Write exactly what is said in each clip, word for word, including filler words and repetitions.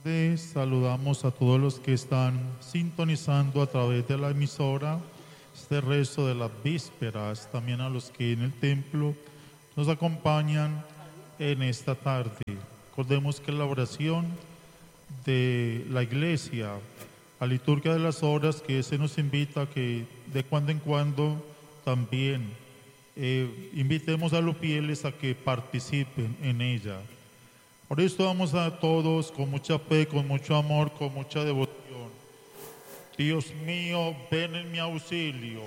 tardes. Saludamos a todos los que están sintonizando a través de la emisora este rezo de las vísperas, también a los que en el templo nos acompañan en esta tarde. Recordemos que la oración de la iglesia, la liturgia de las horas, que se nos invita a que de cuando en cuando también eh, invitemos a los fieles a que participen en ella. Por esto vamos a todos con mucha fe, con mucho amor, con mucha devoción. Dios mío, ven en mi auxilio.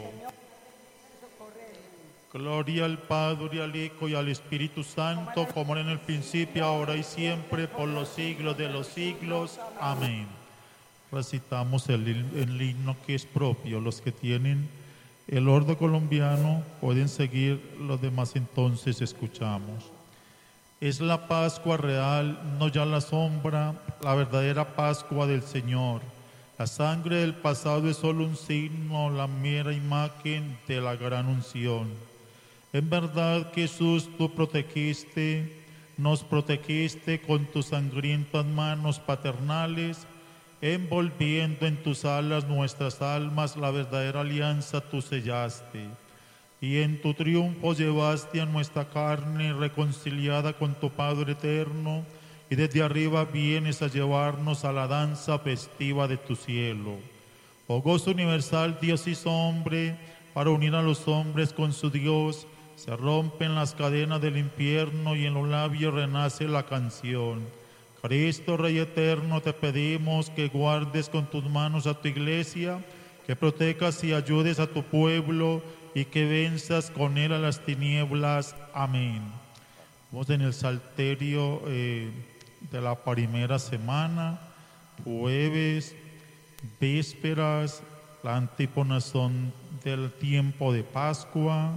Gloria al Padre, al Hijo y al Espíritu Santo, como era en el principio, ahora y siempre, por los siglos de los siglos. Amén. Recitamos el, el himno que es propio. Los que tienen el ordo colombiano pueden seguir, los demás entonces escuchamos. Es la Pascua real, no ya la sombra, la verdadera Pascua del Señor. La sangre del pasado es solo un signo, la mera imagen de la gran unción. En verdad, Jesús, tú protegiste, nos protegiste con tus sangrientas manos paternales, envolviendo en tus alas nuestras almas, la verdadera alianza tú sellaste. Y en tu triunfo llevaste a nuestra carne reconciliada con tu Padre eterno, y desde arriba vienes a llevarnos a la danza festiva de tu cielo. Oh gozo universal, Dios hizo hombre, para unir a los hombres con su Dios, se rompen las cadenas del infierno y en los labios renace la canción. Cristo, Rey eterno, te pedimos que guardes con tus manos a tu iglesia, que protejas y ayudes a tu pueblo, y que venzas con él a las tinieblas. Amén. Vamos en el salterio eh, de la primera semana, jueves, vísperas, la antífona son del tiempo de Pascua.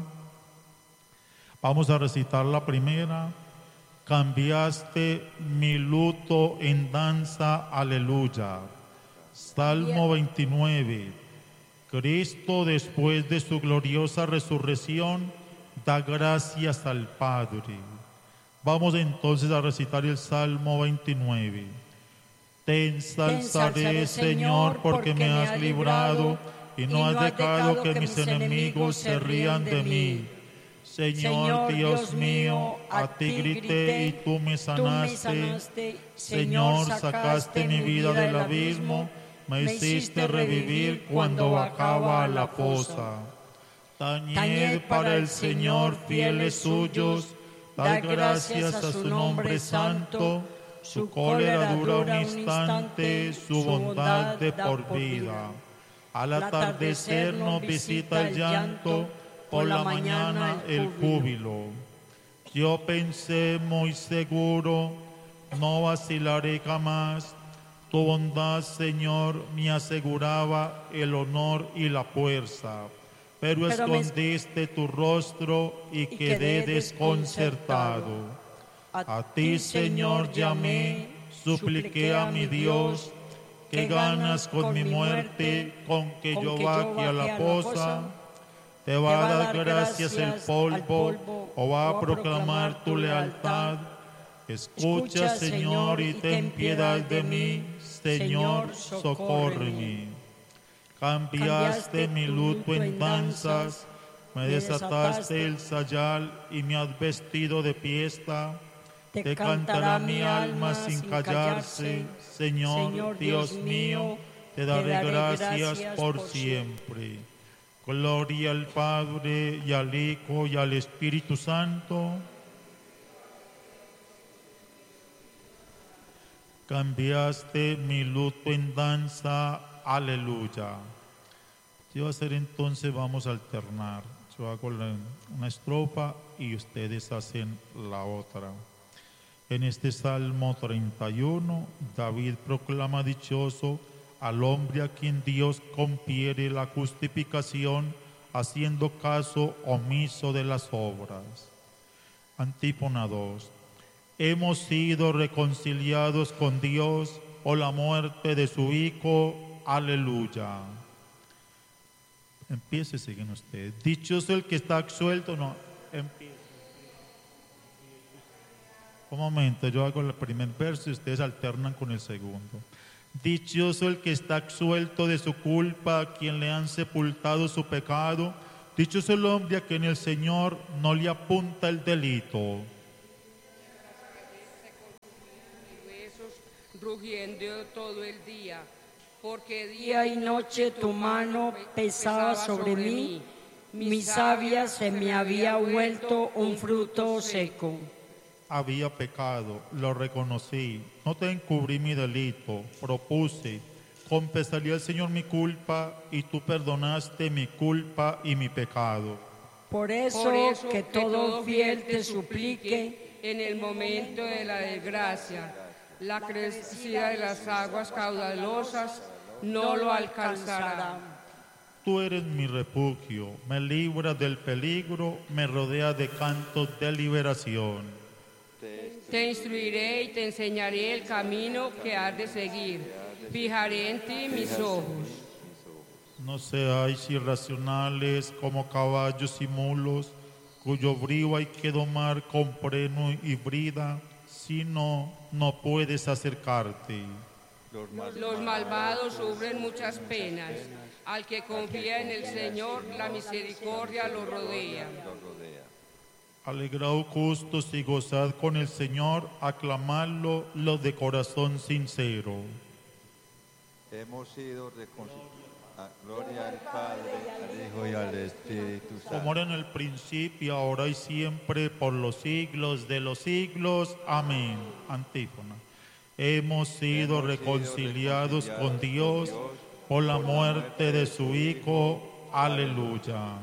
Vamos a recitar la primera. Cambiaste mi luto en danza, aleluya. Salmo veintinueve. Cristo, después de su gloriosa resurrección, da gracias al Padre. Vamos entonces a recitar el Salmo veintinueve. Te ensalzaré, Señor, porque me has librado y no has dejado que mis enemigos se rían de mí. Señor Dios mío, a ti grité y tú me sanaste. Señor, sacaste mi vida del abismo, me hiciste revivir cuando bajaba a la fosa. Tañed para el Señor, fieles suyos, dad gracias a su nombre santo. Su cólera dura un instante, su bondad de por vida. Al atardecer nos visita el llanto, por la mañana el júbilo. Yo pensé muy seguro, no vacilaré jamás. Tu bondad, Señor, me aseguraba el honor y la fuerza, pero, pero escondiste me... tu rostro y, y quedé, quedé desconcertado. A, a ti, Señor, llamé, supliqué a mi Dios, que ganas con mi muerte, con que con yo baje a la fosa. Te va a dar gracias el polvo, o va a proclamar tu lealtad. Escucha, Señor, y ten piedad de mí. Señor, socórreme. Cambiaste mi luto en danzas, me desataste el sayal y me has vestido de fiesta. Te cantará mi alma sin callarse, Señor, Dios mío, te daré gracias por siempre. Gloria al Padre, y al Hijo, y al Espíritu Santo. Cambiaste mi luto en danza, aleluya. Yo voy a hacer entonces, vamos a alternar. Yo hago la, una estrofa y ustedes hacen la otra. En este Salmo treinta y uno, David proclama dichoso al hombre a quien Dios confiere la justificación, haciendo caso omiso de las obras. Antífona dos. Hemos sido reconciliados con Dios por la muerte de su Hijo. Aleluya. Empiece, siguen ustedes. Dichoso el que está absuelto, no, empiece. Un momento, yo hago el primer verso y ustedes alternan con el segundo. Dichoso el que está absuelto de su culpa, a quien le han sepultado su pecado. Dichoso el hombre a quien el Señor no le apunta el delito. Rugiendo todo el día, porque Día y noche tu mano pesaba sobre mí, mi savia se me había vuelto un fruto seco. Había pecado, lo reconocí, no te encubrí mi delito, propuse, confesaría al Señor mi culpa, y tú perdonaste mi culpa y mi pecado. Por eso, Por eso que todo fiel te suplique en el momento de la desgracia, la crecida de las aguas caudalosas no lo alcanzará. Tú eres mi refugio, me libras del peligro, me rodeas de cantos de liberación. Te instruiré y te enseñaré el camino que has de seguir. Fijaré en ti mis ojos. No seáis irracionales como caballos y mulos, cuyo brío hay que domar con freno y brida, si no, no puedes acercarte. Los malvados sufren muchas penas. Al que confía en el Señor, la misericordia lo rodea. Alegraos justos y gozad con el Señor, aclamadlo los de corazón sincero. Hemos sido reconciliados. Gloria al Padre, al Hijo y al Espíritu Santo. Como era en el principio, ahora y siempre, por los siglos de los siglos. Amén. Antífona. Hemos sido Hemos reconciliados sido con Dios por la muerte de su Hijo. Aleluya.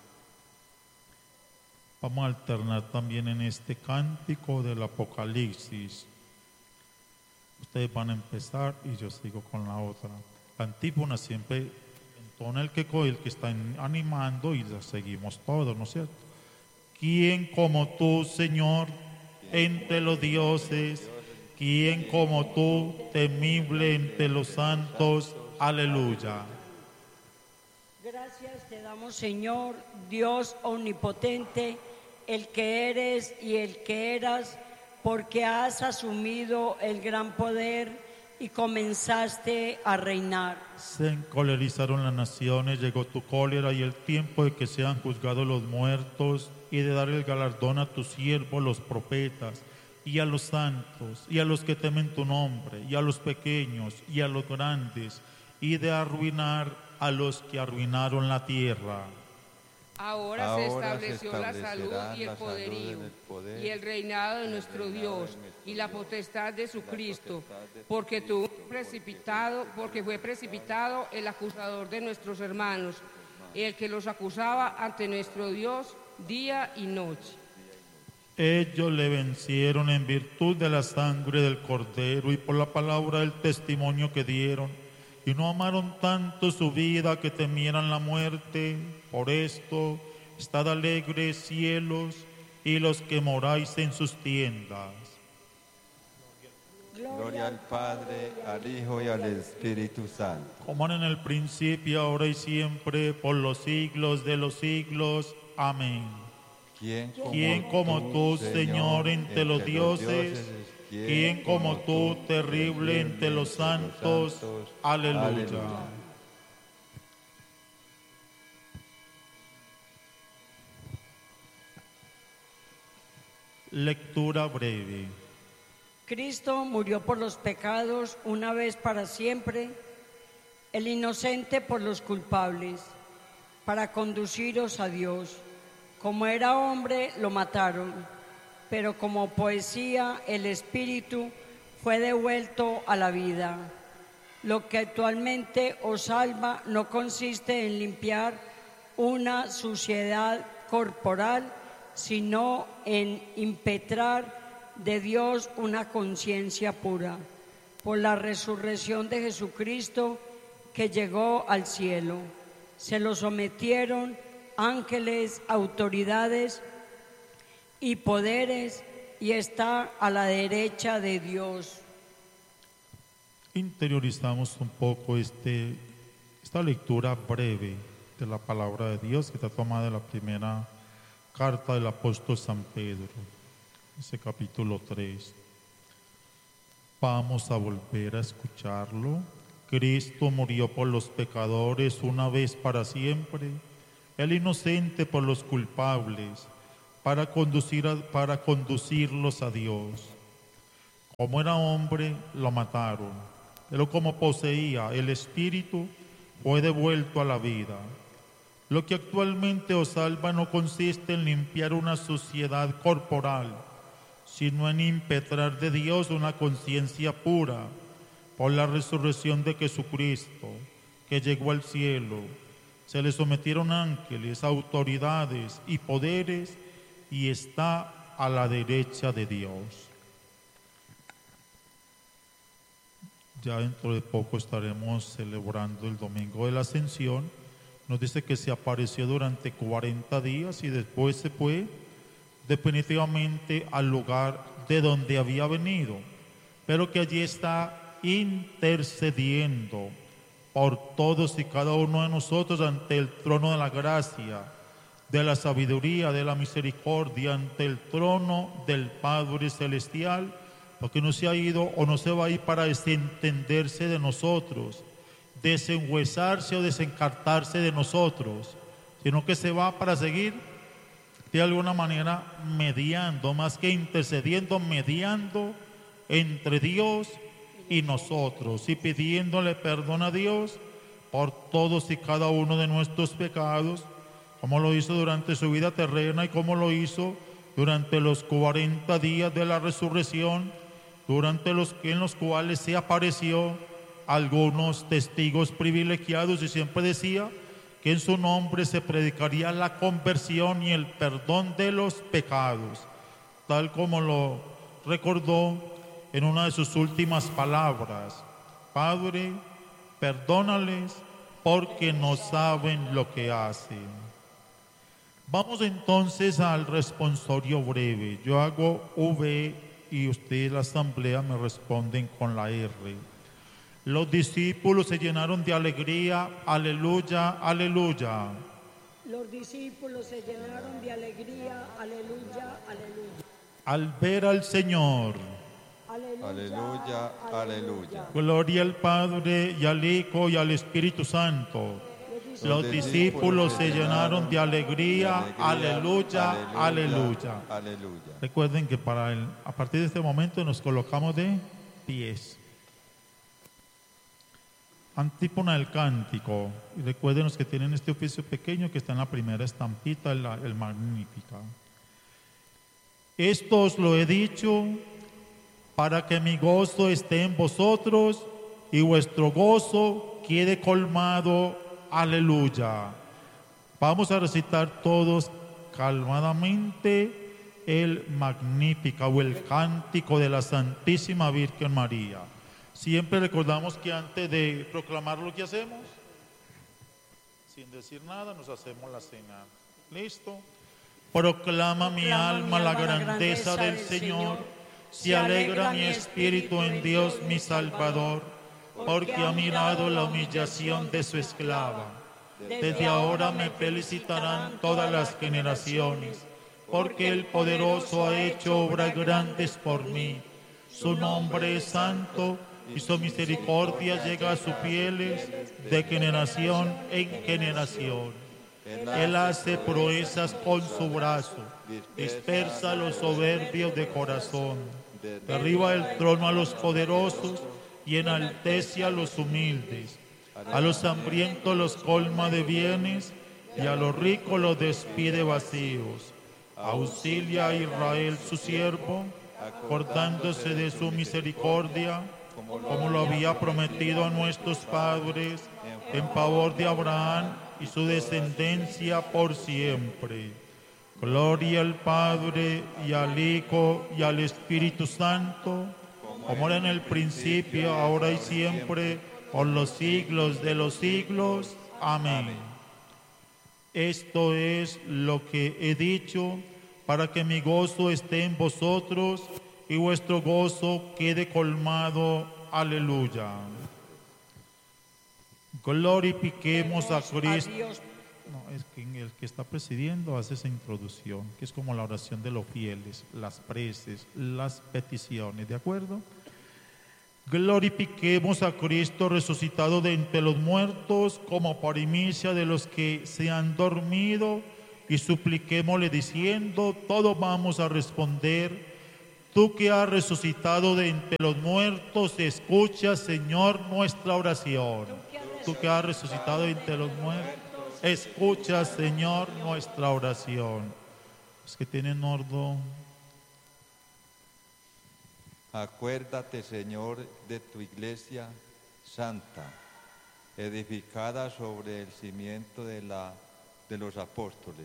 Vamos a alternar también en este cántico del Apocalipsis. Ustedes van a empezar y yo sigo con la otra. La antífona siempre entona el que, el que está animando y la seguimos todos, ¿no es cierto? ¿Quién como tú, Señor, entre los dioses? ¿Quién como tú, temible entre los santos? Aleluya. Gracias te damos, Señor, Dios omnipotente, el que eres y el que eras, porque has asumido el gran poder y comenzaste a reinar. Se encolerizaron las naciones, llegó tu cólera y el tiempo de que sean juzgados los muertos y de dar el galardón a tus siervos, los profetas, y a los santos, y a los que temen tu nombre, y a los pequeños, y a los grandes, y de arruinar a los que arruinaron la tierra. Ahora, Ahora se se estableció la salud y el la salud poderío, en el poder, y el reinado de nuestro Dios, y la potestad de su Cristo, porque tú precipitado, porque fue precipitado el acusador de nuestros hermanos, el que los acusaba ante nuestro Dios día y noche. Ellos le vencieron en virtud de la sangre del Cordero y por la palabra del testimonio que dieron, y no amaron tanto su vida que temieran la muerte. Por esto, estad alegres, cielos, y los que moráis en sus tiendas. Gloria al Padre, al Hijo y al Espíritu Santo. Como era en el principio, ahora y siempre, por los siglos de los siglos. Amén. ¿Quién como, ¿Quién como tú, Señor, entre los dioses? ¿Quién como tú, terrible entre los santos? Aleluya. Aleluya. Lectura breve. Cristo murió por los pecados una vez para siempre, el inocente por los culpables, para conduciros a Dios. Como era hombre, lo mataron, pero como poesía, el espíritu fue devuelto a la vida. Lo que actualmente os salva no consiste en limpiar una suciedad corporal, sino en impetrar de Dios una conciencia pura, por la resurrección de Jesucristo que llegó al cielo. Se lo sometieron ángeles, autoridades y poderes, y está a la derecha de Dios. Interiorizamos un poco este, esta lectura breve de la palabra de Dios que está tomada de la primera carta del apóstol San Pedro. ese capítulo tres. Vamos a volver a escucharlo. Cristo murió por los pecadores una vez para siempre, el inocente por los culpables, para, conducir a, para conducirlos a Dios. Como era hombre, lo mataron, pero como poseía el Espíritu, fue devuelto a la vida. Lo que actualmente os salva no consiste en limpiar una suciedad corporal, sino en impetrar de Dios una conciencia pura, por la resurrección de Jesucristo, que llegó al cielo. Se le sometieron ángeles, autoridades y poderes, y está a la derecha de Dios. Ya dentro de poco estaremos celebrando el Domingo de la Ascensión. Nos dice que se apareció durante cuarenta días y después se fue definitivamente al lugar de donde había venido, pero que allí está intercediendo por todos y cada uno de nosotros ante el trono de la gracia, de la sabiduría, de la misericordia, ante el trono del Padre Celestial, porque no se ha ido o no se va a ir para desentenderse de nosotros, desenhuesarse o desencartarse de nosotros, sino que se va para seguir de alguna manera mediando, más que intercediendo, mediando entre Dios y nosotros, y pidiéndole perdón a Dios por todos y cada uno de nuestros pecados, como lo hizo durante su vida terrena y como lo hizo durante los cuarenta días de la resurrección, durante los en los cuales se apareció a algunos testigos privilegiados, y siempre decía que en su nombre se predicaría la conversión y el perdón de los pecados, tal como lo recordó en una de sus últimas palabras: Padre, perdónales porque no saben lo que hacen. Vamos entonces al responsorio breve. Yo hago V y ustedes, la asamblea, me responden con la R. Los discípulos se llenaron de alegría, aleluya, aleluya. Los discípulos se llenaron de alegría, aleluya, aleluya. Al ver al Señor. Aleluya, Aleluya, aleluya. Gloria al Padre y al Hijo y al Espíritu Santo. Los discípulos se llenaron de alegría, aleluya, aleluya. Aleluya. Recuerden que para el, a partir de este momento nos colocamos de pies. Antífona del cántico. Y recuerden los que tienen este oficio pequeño que está en la primera estampita, el, el Magnífica. Esto os lo he dicho para que mi gozo esté en vosotros y vuestro gozo quede colmado. Aleluya. Vamos a recitar todos calmadamente el Magnífica o el cántico de la Santísima Virgen María. Siempre recordamos que antes de proclamar lo que hacemos, sin decir nada, nos hacemos la cena. ¿Listo? Proclama mi alma la grandeza del Señor, se alegra mi espíritu en Dios mi Salvador, porque ha mirado la humillación de su esclava. Desde ahora me felicitarán todas las generaciones, porque el Poderoso ha hecho obras grandes por mí. Su nombre es santo y su misericordia llega a sus fieles de generación en generación. Él hace proezas con su brazo, dispersa a los soberbios de corazón, derriba del trono a los poderosos y enaltece a los humildes. A los hambrientos los colma de bienes y a los ricos los despide vacíos. Auxilia a Israel su siervo, acordándose de su misericordia, como lo había prometido a nuestros padres, en favor de Abraham y su descendencia por siempre. Gloria al Padre y al Hijo y al Espíritu Santo, como era en el principio, ahora y siempre, por los siglos de los siglos. Amén. Esto es lo que he dicho, para que mi gozo esté en vosotros y vuestro gozo quede colmado. Aleluya. Glorifiquemos a Cristo. No, es que el que está presidiendo hace esa introducción, que es como la oración de los fieles, las preces, las peticiones, ¿de acuerdo? Glorifiquemos a Cristo resucitado de entre los muertos como primicia de los que se han dormido y supliquémosle diciendo, todos vamos a responder, tú que has resucitado de entre los muertos, escucha, Señor, nuestra oración. Tú que has resucitado de entre los muertos, escucha, Señor, nuestra oración. Los que tienen ordo. Acuérdate, Señor, de tu iglesia santa, edificada sobre el cimiento de, la, de los apóstoles.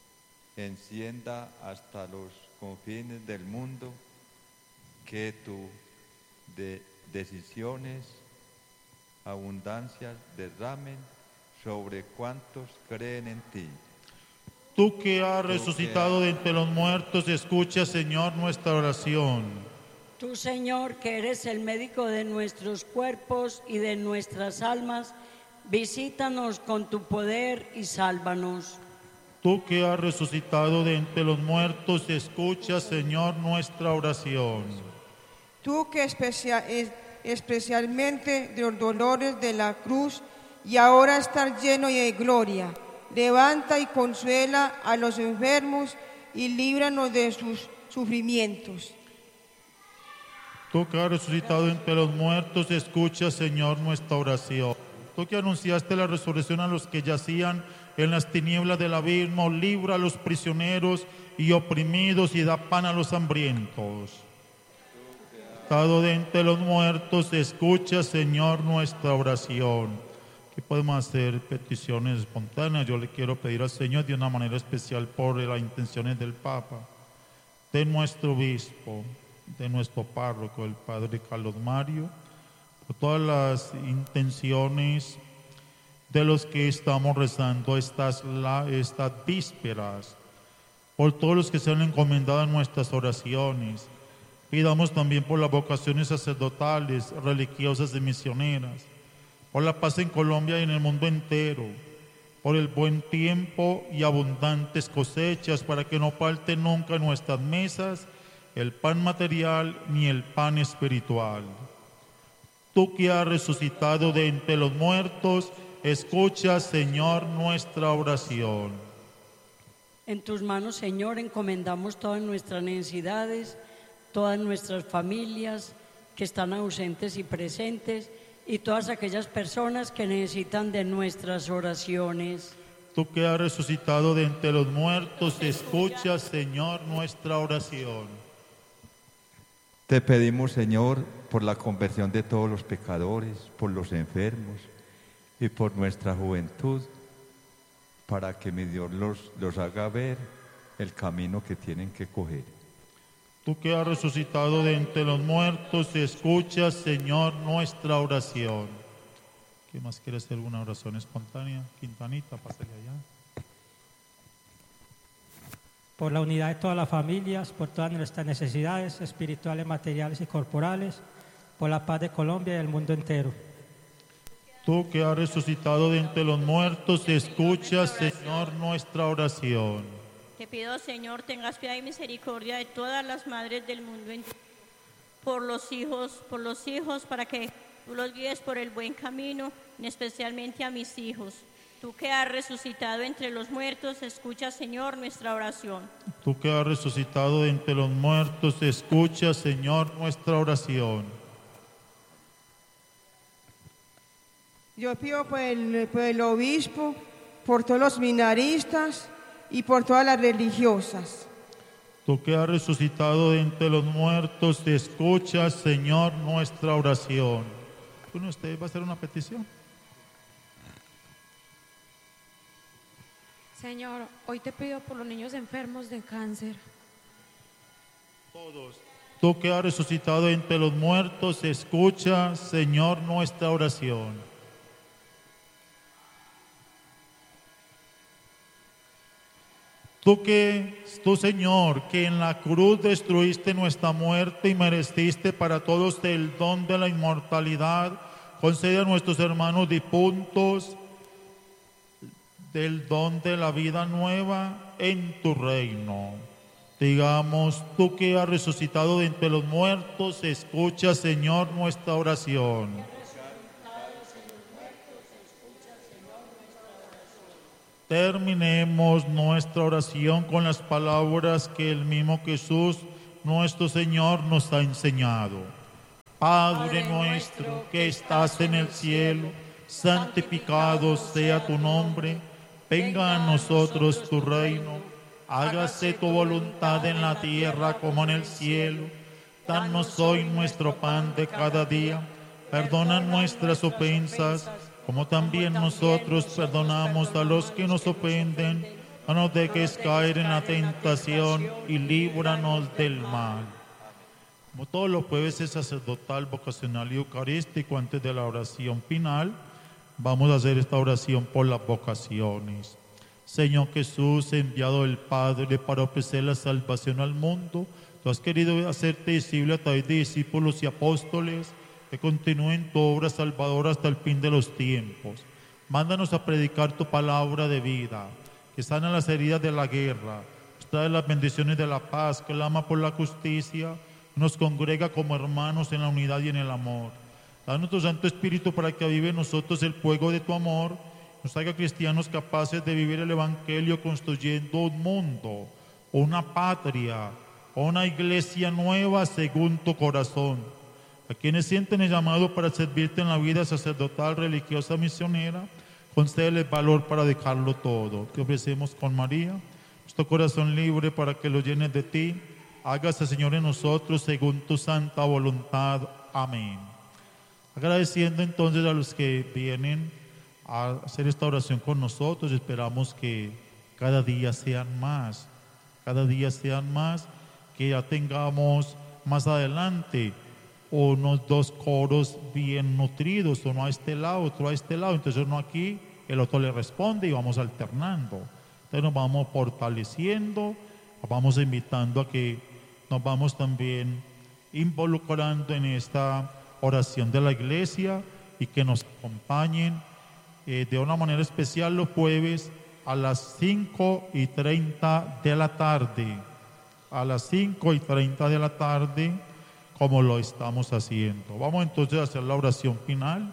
Encienda hasta los confines del mundo que tus de decisiones, abundancias derramen sobre cuantos creen en ti. Tú que has resucitado de entre los muertos, escucha, Señor, nuestra oración. Tú, Señor, que eres el médico de nuestros cuerpos y de nuestras almas, visítanos con tu poder y sálvanos. Tú que has resucitado de entre los muertos, escucha, Señor, nuestra oración. Tú que especia, es, especialmente de los dolores de la cruz y ahora estás lleno de gloria, levanta y consuela a los enfermos y líbranos de sus sufrimientos. Tú que has resucitado entre los muertos, escucha, Señor, nuestra oración. Tú que anunciaste la resurrección a los que yacían en las tinieblas del abismo, libra a los prisioneros y oprimidos y da pan a los hambrientos. Estado de entre los muertos, escucha, Señor, nuestra oración. ¿Qué podemos hacer? Peticiones espontáneas. Yo le quiero pedir al Señor de una manera especial por las intenciones del Papa, de nuestro obispo, de nuestro párroco, el Padre Carlos Mario, por todas las intenciones de los que estamos rezando estas, la, estas vísperas, por todos los que se han encomendado en nuestras oraciones. Pidamos también por las vocaciones sacerdotales, religiosas y misioneras, por la paz en Colombia y en el mundo entero, por el buen tiempo y abundantes cosechas, para que no falte nunca en nuestras mesas el pan material ni el pan espiritual. Tú que has resucitado de entre los muertos, escucha, Señor, nuestra oración. En tus manos, Señor, encomendamos todas nuestras necesidades, todas nuestras familias que están ausentes y presentes, y todas aquellas personas que necesitan de nuestras oraciones. Tú que has resucitado de entre los muertos, escucha, Señor, nuestra oración. Te pedimos, Señor, por la conversión de todos los pecadores, por los enfermos y por nuestra juventud, para que mi Dios los, los haga ver el camino que tienen que coger. Tú que has resucitado de entre los muertos, escucha, Señor, nuestra oración. ¿Quién más quiere hacer alguna oración espontánea? Quintanita, pásale allá. Por la unidad de todas las familias, por todas nuestras necesidades espirituales, materiales y corporales, por la paz de Colombia y del mundo entero. Tú que has resucitado de entre los muertos, escucha, Señor, nuestra oración. Te pido, Señor, tengas piedad y misericordia de todas las madres del mundo entero, por los hijos, por los hijos, para que tú los guíes por el buen camino, especialmente a mis hijos. Tú que has resucitado entre los muertos, escucha, Señor, nuestra oración. Tú que has resucitado de entre los muertos, escucha, Señor, nuestra oración. Yo pido por el, por el obispo, por todos los minaristas y por todas las religiosas. Tú que has resucitado de entre los muertos, escucha, Señor, nuestra oración. ¿Uno de ustedes va a hacer una petición? Señor, hoy te pido por los niños enfermos de cáncer. Todos. Tú que has resucitado entre los muertos, escucha, Señor, nuestra oración. Tú que, tú Señor, que en la cruz destruiste nuestra muerte y mereciste para todos el don de la inmortalidad, concede a nuestros hermanos difuntos del don de la vida nueva en tu reino. Digamos, tú que has resucitado de entre los muertos, escucha, Señor, nuestra oración. Terminemos nuestra oración con las palabras que el mismo Jesús, nuestro Señor, nos ha enseñado. Padre nuestro que estás en el cielo, santificado sea tu nombre, venga a nosotros tu reino, hágase tu voluntad en la tierra como en el cielo. Danos hoy nuestro pan de cada día, perdona nuestras ofensas, como también nosotros perdonamos a los que nos ofenden. No nos dejes caer en la tentación y líbranos del mal. Como todos los jueves es sacerdotal, vocacional y eucarístico, antes de la oración final, vamos a hacer esta oración por las vocaciones. Señor Jesús, enviado del Padre para ofrecer la salvación al mundo, tú has querido hacerte visible a través de discípulos y apóstoles, que continúen tu obra salvadora hasta el fin de los tiempos. Mándanos a predicar tu palabra de vida, que sana las heridas de la guerra, nos trae las bendiciones de la paz, que clama por la justicia, nos congrega como hermanos en la unidad y en el amor. Danos tu Santo Espíritu para que avive en nosotros el fuego de tu amor, nos haga cristianos capaces de vivir el Evangelio construyendo un mundo, una patria, una iglesia nueva según tu corazón. A quienes sienten el llamado para servirte en la vida sacerdotal, religiosa, misionera, concédeles valor para dejarlo todo. Te ofrecemos con María, nuestro corazón libre para que lo llenes de ti. Hágase, Señor, en nosotros según tu santa voluntad. Amén. Agradeciendo entonces a los que vienen a hacer esta oración con nosotros, esperamos que cada día sean más, cada día sean más, que ya tengamos más adelante unos dos coros bien nutridos, uno a este lado, otro a este lado, entonces uno aquí, el otro le responde y vamos alternando. Entonces nos vamos fortaleciendo, nos vamos invitando a que nos vamos también involucrando en esta oración de la iglesia y que nos acompañen eh, de una manera especial los jueves a las cinco y treinta de la tarde, a las cinco y treinta de la tarde, como lo estamos haciendo. Vamos entonces a hacer la oración final.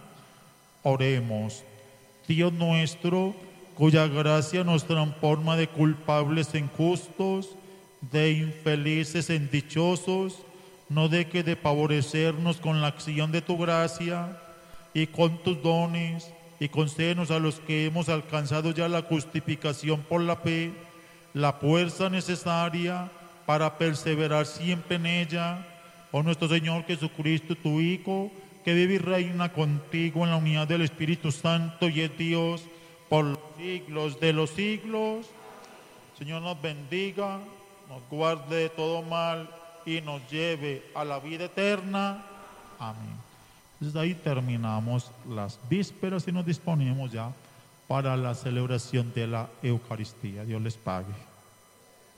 Oremos. Dios nuestro, cuya gracia nos transforma de culpables en justos, de infelices en dichosos, no deje de favorecernos con la acción de tu gracia y con tus dones, y concédenos a los que hemos alcanzado ya la justificación por la fe, la fuerza necesaria para perseverar siempre en ella. Oh nuestro Señor Jesucristo, tu Hijo, que vive y reina contigo en la unidad del Espíritu Santo y es Dios por los siglos de los siglos. Señor, nos bendiga, nos guarde de todo mal y nos lleve a la vida eterna. Amén. Entonces ahí terminamos las vísperas y nos disponemos ya para la celebración de la Eucaristía. Dios les pague.